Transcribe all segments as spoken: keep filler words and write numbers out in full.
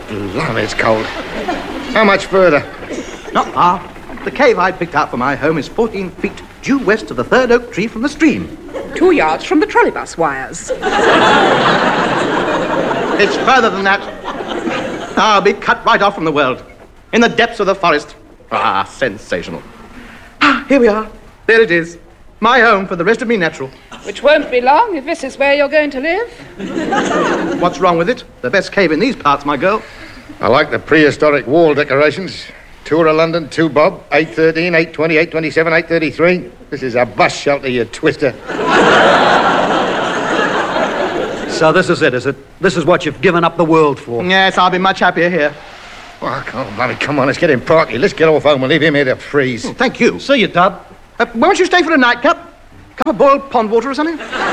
Blimey, it's cold. How much further? Not far. The cave I picked out for my home is fourteen feet due west of the third oak tree from the stream. Two yards from the trolleybus wires. It's further than that. I'll be cut right off from the world. In the depths of the forest. Ah, sensational. Ah, here we are. There it is. My home for the rest of me natural. Which won't be long if this is where you're going to live. What's wrong with it? The best cave in these parts, my girl. I like the prehistoric wall decorations. Tour of London, two bob, eight thirteen, eight twenty, eight twenty-seven, eight thirty-three. This is a bus shelter, you twister. So this is it, is it? This is what you've given up the world for? Yes, I'll be much happier here. Oh, come on, bloody, come on, let's get him parky. Let's get off home and leave him here to freeze. Oh, thank you. See you, Tub. Uh, won't you stay for a nightcap? Cup of boiled pond water or something?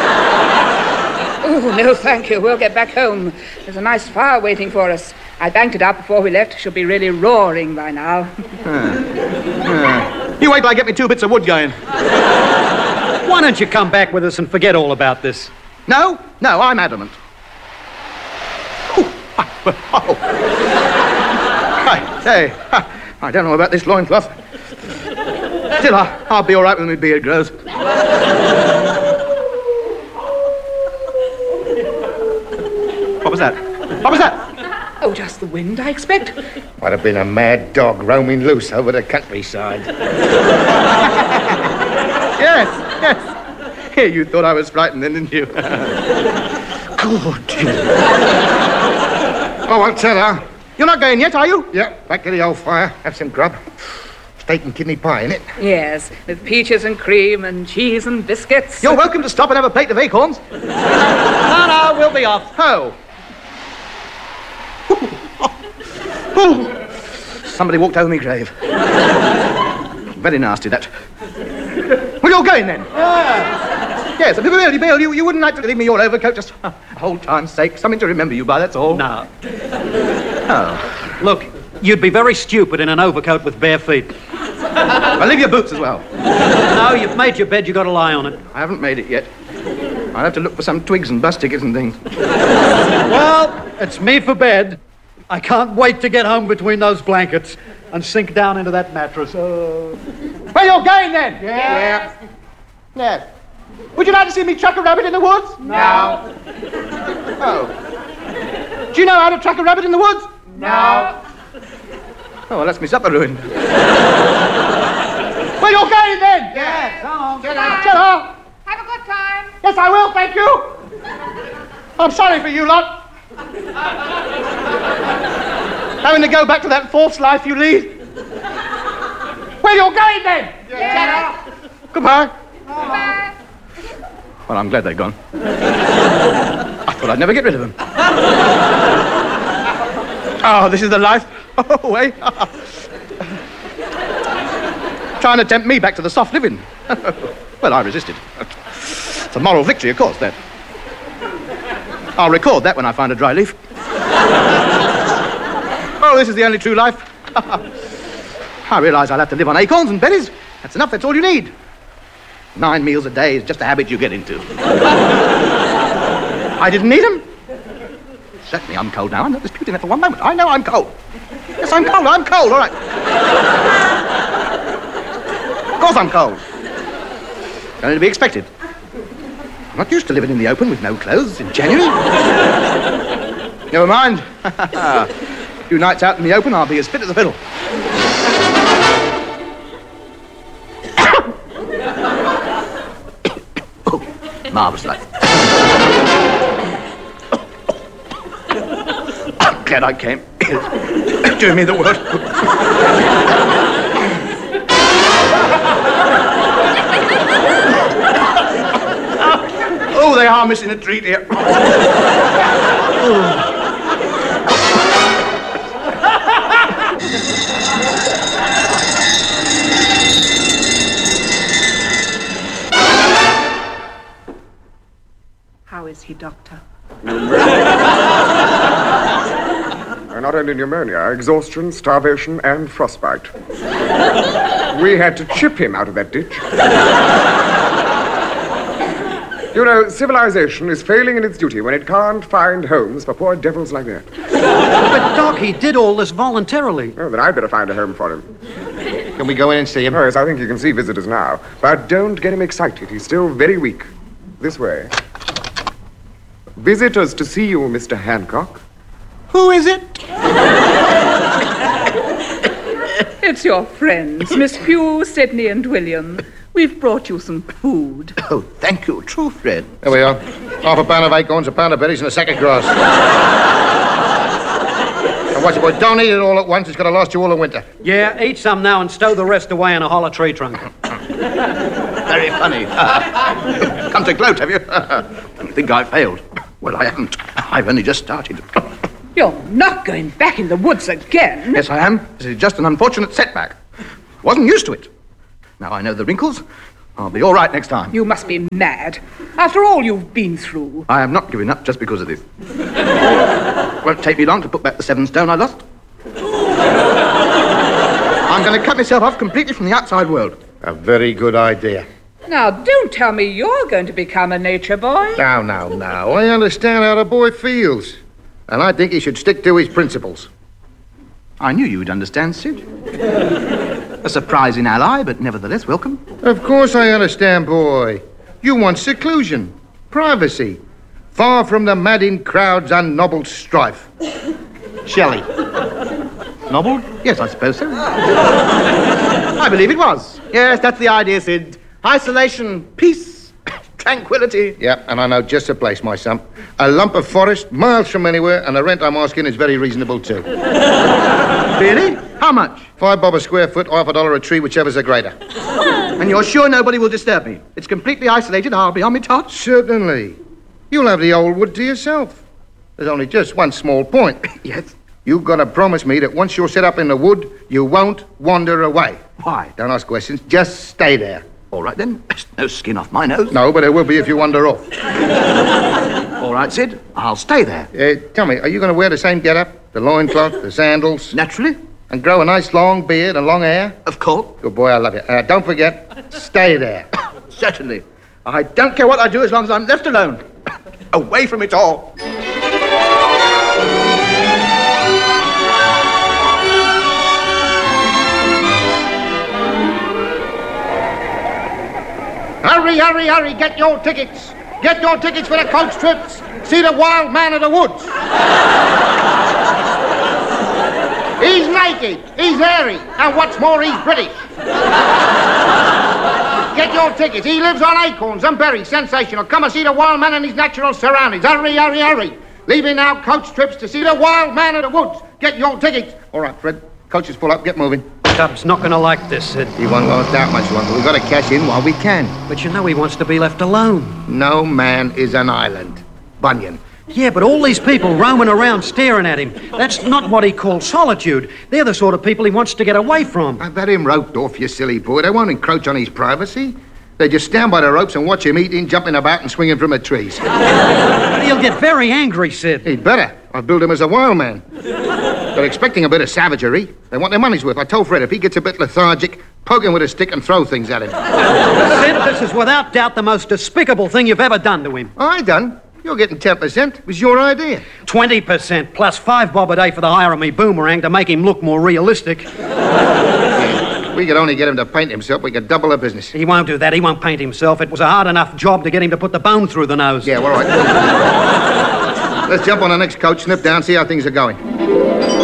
Oh, no, thank you. We'll get back home. There's a nice fire waiting for us. I banked it up before we left. Should be really roaring by now. uh, uh. You wait till I get me two bits of wood going. Why don't you come back with us and forget all about this? No, no, I'm adamant. Oh, oh. I say, I don't know about this loincloth. Still, I'll, I'll be all right when my beard grows. What was that? What was that? Oh, just the wind, I expect. Might have been a mad dog roaming loose over the countryside. Yes, yes. Here, you thought I was frightened then, didn't you? Good. I won't tell her. You're not going yet, are you? Yeah, back to the old fire. Have some grub. Steak and kidney pie, innit? Yes, with peaches and cream and cheese and biscuits. You're welcome to stop and have a plate of acorns. No, no, we'll be off. Oh. Oh. Somebody walked over me grave. Very nasty, that. Well, you're going, then? Yeah. Yes, Bill, Bill, you, you wouldn't like to leave me your overcoat, just for old time's sake. Something to remember you by, that's all. No. Oh. Look, you'd be very stupid in an overcoat with bare feet. Well, leave your boots as well. No, you've made your bed, you've got to lie on it. I haven't made it yet. I'll have to look for some twigs and bus tickets and things. Well, it's me for bed. I can't wait to get home between those blankets and sink down into that mattress. Oh. Well, you're going, then? Yeah. Yes. Would you like to see me track a rabbit in the woods? No. Oh. Do you know how to track a rabbit in the woods? No. Oh, well, that's me supper ruined. Well, you're going, then? Yes. Come on. Get out. Get out. Have a good time. Yes, I will, thank you. I'm sorry for you lot. Having to go back to that false life you lead. Well, you're going, then? Yeah. Goodbye. Bye. Well, I'm glad they're gone. I thought I'd never get rid of them. Oh, this is the life. Oh, eh? Trying to tempt me back to the soft living. Well, I resisted. It's a moral victory, of course, then. I'll record that when I find a dry leaf. Oh, this is the only true life. I realise I'll have to live on acorns and berries. That's enough, that's all you need. Nine meals a day is just a habit you get into. I didn't need them. Certainly I'm cold now. I'm not disputing that for one moment. I know I'm cold. Yes, I'm cold. I'm cold, all right. Of course I'm cold. Only to be expected. I'm not used to living in the open with no clothes in January. Never mind. A few nights out in the open, I'll be as fit as a fiddle. Oh, marvellous light. I'm glad I came. Doing me the world. Oh, they are missing a treat here. How is he, Doctor? Not only pneumonia, exhaustion, starvation, and frostbite. We had to chip him out of that ditch. You know, civilization is failing in its duty when it can't find homes for poor devils like that. But, Doc, he did all this voluntarily. Oh, then I'd better find a home for him. Can we go in and see him? Oh, yes, I think you can see visitors now. But don't get him excited. He's still very weak. This way. Visitors to see you, Mister Hancock. Who is it? It's your friends, Miss Pugh, Sydney, and William. We've brought you some food. Oh, thank you, true friend. There we are. Half a pound of acorns, a pound of berries, and a sack of grass. And watch it, boy. Don't eat it all at once. It's going to last you all the winter. Yeah, eat some now and stow the rest away in a hollow tree trunk. Very funny. Come to gloat, have you? I think I failed. Well, I haven't. I've only just started. You're not going back in the woods again. Yes, I am. This is just an unfortunate setback. Wasn't used to it. Now I know the wrinkles. I'll be all right next time. You must be mad. After all you've been through. I am not giving up just because of this. Won't take me long to put back the seven stone I lost. I'm going to cut myself off completely from the outside world. A very good idea. Now, don't tell me you're going to become a nature boy. Now, now, now. I understand how the boy feels. And I think he should stick to his principles. I knew you would understand, Sid. A surprising ally, but nevertheless welcome. Of course I understand, boy. You want seclusion, privacy, far from the madding crowd's unnobbled strife. Shelley. Novel? Yes, I suppose so. I believe it was. Yes, that's the idea, Sid. Isolation, peace, tranquility. Yeah, and I know just the place, my son. A lump of forest, miles from anywhere, and the rent I'm asking is very reasonable, too. Really? How much? Five bob a square foot, half a dollar a tree, whichever's the greater. And you're sure nobody will disturb me? It's completely isolated. I'll be on my touch. Certainly. You'll have the old wood to yourself. There's only just one small point. Yes? You've got to promise me that once you're set up in the wood, you won't wander away. Why? Don't ask questions. Just stay there. All right, then. There's no skin off my nose. No, but there will be if you wander off. All right, Sid. I'll stay there. Uh, tell me, are you going to wear the same get-up? The loincloth, the sandals? Naturally. And grow a nice long beard and long hair? Of course. Good boy, I love you. Uh, don't forget, stay there. Certainly. I don't care what I do as long as I'm left alone. Away from it all. Hurry, hurry, hurry, get your tickets. Get your tickets for the coach trips. See the wild man of the woods. He's naked, he's hairy, and what's more, he's British. Get your tickets. He lives on acorns and berries. Sensational. Come and see the wild man in his natural surroundings. Hurry, hurry, hurry. Leaving now coach trips to see the wild man of the woods. Get your tickets. All right, Fred. Coach is full up. Get moving. Stubbs not going to like this, Sid. He won't last that much longer. We've got to cash in while we can. But you know he wants to be left alone. No man is an island. Bunyan. Yeah, but all these people roaming around staring at him, that's not what he calls solitude. They're the sort of people he wants to get away from. I've had him roped off, you silly boy. They won't encroach on his privacy. They just stand by the ropes and watch him eating, jumping about and swinging from the trees. But he'll get very angry, Sid. He'd better. I've built him as a wild man. They're expecting a bit of savagery. They want their money's worth. I told Fred if he gets a bit lethargic, poke him with a stick and throw things at him. Sid, this is without doubt the most despicable thing you've ever done to him. I done. You're getting ten percent. It was your idea. twenty percent plus five bob a day for the hire of me boomerang to make him look more realistic. We could only get him to paint himself. We could double the business. He won't do that. He won't paint himself. It was a hard enough job to get him to put the bone through the nose. Yeah, all right. Let's jump on the next coach, snip down, see how things are going.